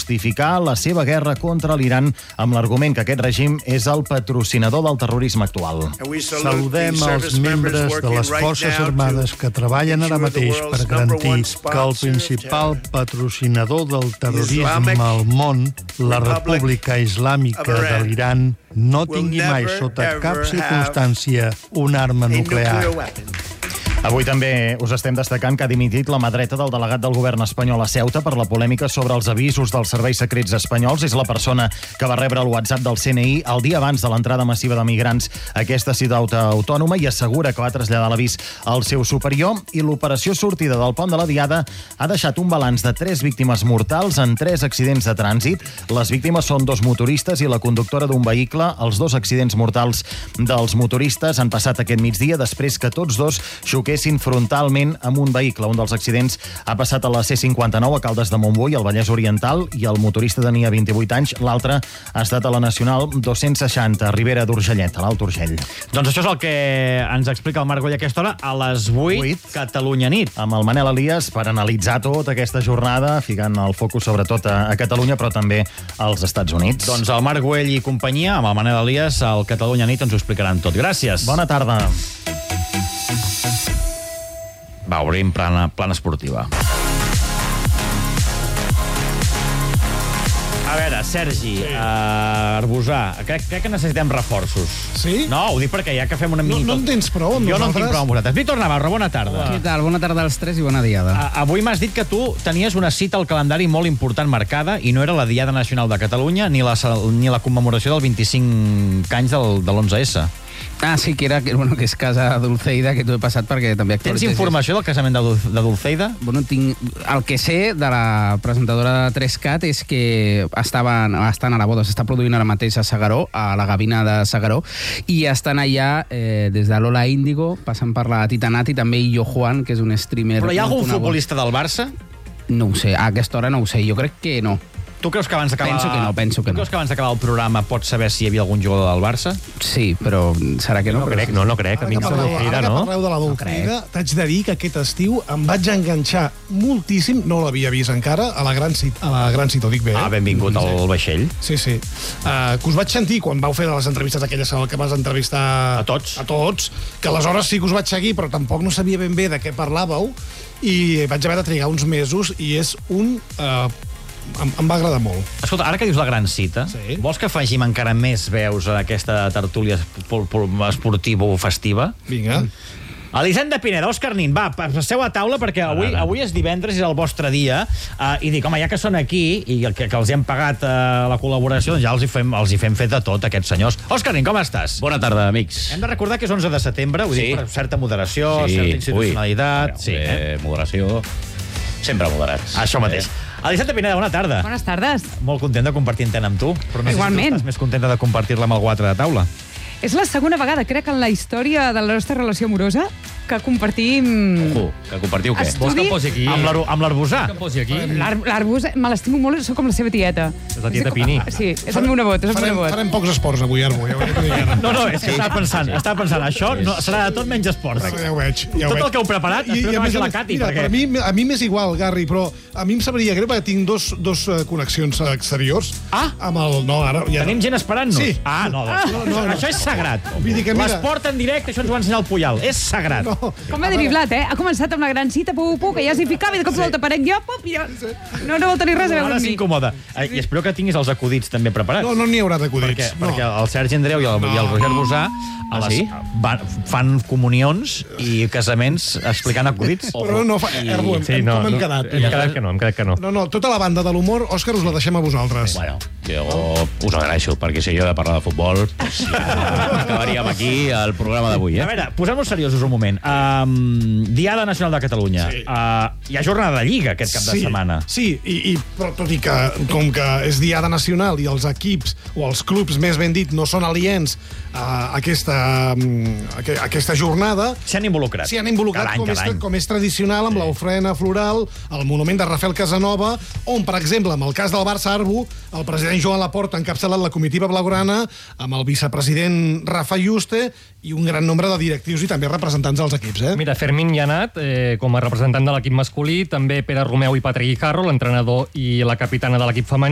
justificar la seva guerra contra l'Iran amb l'argument que aquest règim és el patrocinador del terrorisme actual. Saludem els membres de les Forces Armades que treballen ara mateix per garantir que el principal patrocinador del terrorisme al món, la República Islàmica de l'Iran, no tingui mai sota cap circumstància una arma nuclear. Avui també us estem destacant que ha dimitit la mà dreta del delegat del govern espanyol a Ceuta per la polèmica sobre els avisos dels serveis secrets espanyols. És la persona que va rebre el WhatsApp del CNI el dia abans de l'entrada massiva de migrants a aquesta ciutat autònoma i assegura que va traslladar l'avís al seu superior. I l'operació sortida del pont de la Diada ha deixat un balanç de 3 víctimes mortals en 3 accidents de trànsit. Les víctimes són 2 motoristes i la conductora d'un vehicle. Els 2 accidents mortals dels motoristes han passat aquest migdia després que tots 2 xoquessin frontalment amb un vehicle. Un dels accidents ha passat a la C59 a Caldes de Montbui, al Vallès Oriental, i el motorista tenia 28 anys. L'altre ha estat a la Nacional 260, a Ribera d'Urgellet, a l'Alt Urgell. Doncs això és el que ens explica el Marc Güell a aquesta hora, a les 8, Catalunya nit. Amb el Manel Elias per analitzar tota aquesta jornada, ficant el focus sobretot a Catalunya, però també als Estats Units. Doncs el Marc Güell i companyia, amb el Manel Elias, al Catalunya nit, ens ho explicaran tot. Gràcies. Bona tarda. Va, obrim plana esportiva. A veure, Sergi, Arbusà, crec que necessitem reforços. Sí? No, ho dic perquè ja que fem una mica... No en tens prou amb Jo no en tinc nosaltres? prou amb vosaltres. Víctor Navarro, bona tarda. Què tal? Bona tarda als 3 i bona diada. Avui m'has dit que tu tenies una cita al calendari molt important marcada i no era la Diada Nacional de Catalunya ni la commemoració del 25 anys de l'11S. Ah, sí, que és casa Dulceida, que t'ho he passat perquè també Tens actualitzessis. informació del casament de Dulceida? Bueno, el que sé de la presentadora de 3CAT és que estan a la boda, s'està produint ara mateix a S'Agaró, a la Gavina de S'Agaró, i estan allà des de Lola Índigo, passant per la Titanat, i també Illo Juan, que és un streamer... Però hi ha algun conegut. futbolista del Barça? No ho sé, a aquesta hora no ho sé, jo crec que no. Tu creus que abans d'acabar... Penso que no. Tu creus que abans d'acabar el programa pots saber si hi havia algun jugador del Barça? Sí, però serà que no? No crec. A mi em sembla Ara que parleu de la Dulceida, t'haig de dir que aquest estiu em vaig enganxar moltíssim, no l'havia vist encara, a la Gran Cita, ho dic bé. Ah, benvingut al vaixell. Sí. Que us vaig sentir quan vau fer les entrevistes aquelles que vas entrevistar... A tots. A tots, que aleshores sí que us vaig seguir, però tampoc no sabia ben bé de què parlàveu, i vaig haver de trigar uns mesos, i és un... Em va agradar molt. Escolta, ara que dius la gran cita, Sí. vols que afegim encara més veus a aquesta tertúlia esportivo-festiva? Vinga. Elisenda Pineda, Òscar Nin, va, passeu a taula perquè avui és divendres, és el vostre dia, i dic, home, ja que són aquí i que els hem pagat la col·laboració, doncs ja els hi fem fet de tot, aquests senyors. Òscar Nin, com estàs? Bona tarda, amics. Hem de recordar que és 11 de setembre, ho dic per certa moderació, certa institucionalitat... Moderació... Sempre moderats. Això mateix. Elisenda Pineda, bona tarda. Bones tardes. Molt contenta de compartir antena amb tu. Però no sé Igualment. si tu estàs més contenta de compartir-la amb algú altre de taula. És la segona vegada, crec, en la història de la nostra relació amorosa que compartim... Que compartiu què? Estudi- Vols que em posi aquí? Amb l'Arbusà. Que em posi aquí? L'Arbus, me l'estimo molt, sóc com la seva tieta. És la tieta Pini. Sí, és el meu nebot, és el meu nebot. Farem pocs esports avui, Arbo. Ja ho dic ara. No, és que estava pensant, això no, serà de tot menys esport. Ja ho veig. Tot el que heu preparat, espero que vagi la Cati, mira, perquè... a mi m'és igual, Garri, però a mi em sabria greu perquè tinc dos connexions exteriors. Amb el... No, ara... Ja Tenim gent esperant-nos? Sí. Ah, no. Això és sagrat. Vull dir que mira... L'esport en directe, això ens ho va ensenyar el Puyal. És sagrat. Com ha driblat, Ha començat amb la gran cita, que ja s'hi ficava, i de cop volta aparec jo, i ja... No vol tenir res a veure Ara amb mi. s'incomoda. I espero que tinguis els acudits també preparats. No n'hi haurà d'acudits. Perquè el Sergi Andreu i el Roger Busà fan comunions i casaments explicant acudits. Però no, Erbo, com hem quedat? Hem quedat que no. No, tota la banda de l'humor, Òscar, us la deixem a vosaltres. Bueno, jo us agraeixo, perquè si jo he de parlar de futbol, doncs ja acabaríem aquí el programa d'avui, A veure, posem-nos seriosos un moment. Diada Nacional de Catalunya. Hi ha jornada de Lliga aquest cap de setmana. Sí, però tot i que, com que és Diada Nacional i els equips, o els clubs, més ben dit, no són aliens a aquesta jornada... S'hi han involucrat. S'hi han involucrat, com és tradicional, amb l'ofrena floral, el monument de Rafael Casanova, on, per exemple, en el cas del Barça Arbu, el president Joan Laporta ha encapçalat la comitiva blaugrana, amb el vicepresident Rafa Yuste i un gran nombre de directius i també representants dels equips. Mira, Fermín hi ha anat com a representant de l'equip masculí, també Pere Romeu i Patrick Guijarro, l'entrenador i la capitana de l'equip femení.